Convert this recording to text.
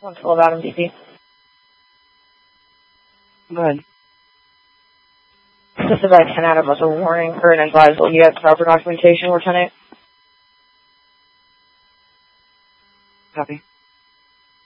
112 Adam DP. Go ahead. This is about 10 Adam, also warning, current advised, will you have proper documentation, Lieutenant? Copy.